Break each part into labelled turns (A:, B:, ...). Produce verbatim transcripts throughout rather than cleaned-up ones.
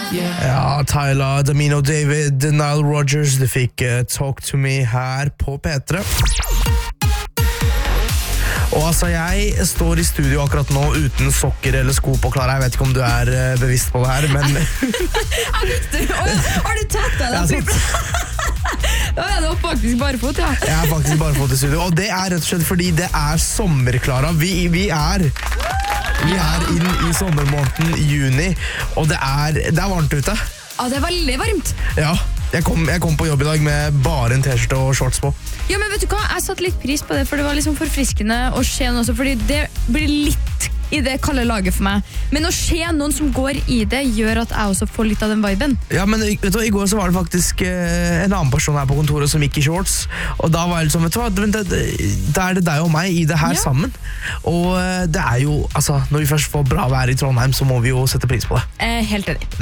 A: Ja, Tyler, Damino David, Nile Rodgers, du fikk uh, Talk to Me her på P tre. Og altså, jeg står i studio akkurat nå uten sokker eller sko på Klara. Jeg vet ikke om du er uh, bevisst på det her, men...
B: Jeg visste, har du tatt deg den? Da er det faktisk barfot, ja.
A: Jeg er faktisk barfot i studio, og det er rett og slett fordi det er sommer, Klara. Vi, vi er... Vi er inn i sommermåneden juni, og det er, det er varmt ute.
B: Ja, det er veldig varmt.
A: Ja, jeg kom, jeg kom på jobb i dag med bare en t-skjorte og shorts på.
B: Ja, men vet du hva? Jeg satte litt pris på det, for det var liksom forfriskende å se noe også, fordi det blir litt i det kalde laget for meg. Men å se noen som går i det, gjør at jeg også får litt av den viben.
A: Ja, men vet du, i går så var det faktisk eh, en annen person her på kontoret som gikk i shorts, og da var jeg litt sånn, vet du hva, da er det deg og meg i det her ja. sammen. Og eh, det er jo, altså, når vi først får bra vær i Trondheim, så må vi jo sette pris på det.
B: Eh, helt enig,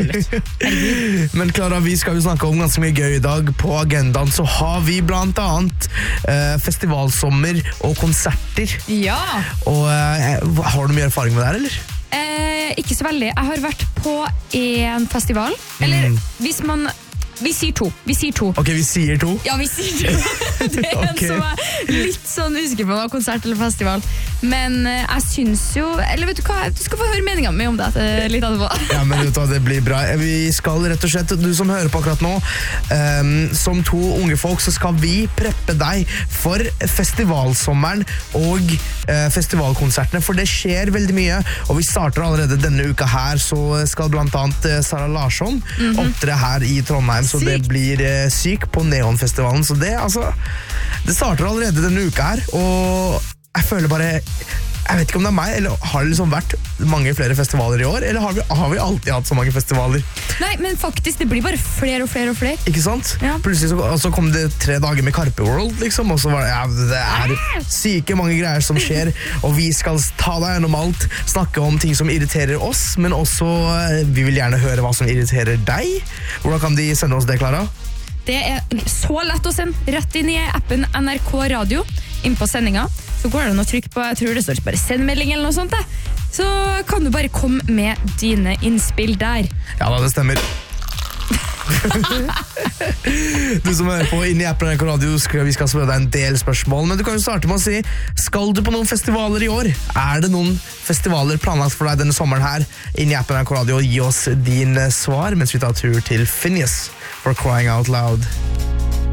B: absolutt.
A: Men Klara, vi skal jo snakke om ganske mye gøy i dag. På agendaen så har vi blant annet eh, festivalsommer og konserter.
B: Ja.
A: Og eh, har du mye erfaring med det her, eller?
B: Eh, ikke så veldig. Jeg har vært på en festival. Eller mm. hvis man... Vi sier to. Vi sier to.
A: Ok, vi sier to?
B: Ja, vi sier to. Det er okay. En som er litt sånn usikker på noe konsert eller festival. Men eh, jeg synes jo... Eller vet du hva? Du skal få høre meningen min om det litt etterpå.
A: Ja, men vet du hva, det blir bra. Vi skal rett og slett, du som hører på akkurat nå, um, som to unge folk, så skal vi preppe deg for festivalsommeren og uh, festivalkonsertene, for det skjer veldig mye, og vi starter allerede denne uka her, så skal blant annet uh, Sara Larsson mm-hmm. opptre her i Trondheim, så det blir uh, syk på Neonfestivalen, så det, altså, det starter allerede denne uka her, og jeg føler bare, jeg vet ikke om det er meg, eller har det liksom vært mange flere festivaler i år, eller har vi, har vi alltid hatt så mange festivaler?
B: Nei, men faktisk, det blir bare flere og flere og flere.
A: Ikke sant?
B: Ja.
A: Plutselig så, så kom det tre dager med Carpe World, liksom, og så var det, ja, det er syke mange greier som skjer, og vi skal ta deg gjennom alt, snakke om ting som irriterer oss, men også, vi vil gjerne høre hva som irriterer deg. Hvordan kan de sende oss det, Klara?
B: Det er så lett å sende rett inn i appen N R K Radio, inn på sendinga. Så går det an å trykke på, jeg tror det står bare sendmelding eller noe sånt. Da. Så kan du bare komme med dine innspill der.
A: Ja, da, det stemmer. Du som hører på inn i appen N R K Radio, vi skal spørre deg en del spørsmål, men du kan jo starte med å si, skal du på noen festivaler i år? Er det noen festivaler planlagt for deg denne sommeren her? Inn i appen N R K Radio, gi oss din svar mens vi tar tur til Phineas for Crying Out Loud.